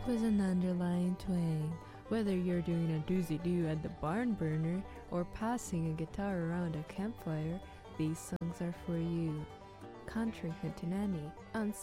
music with an underlying twang. Whether you're doing a doozy-doo at the barn burner or passing a guitar around a campfire, these songs are for you. Country Hootenanny on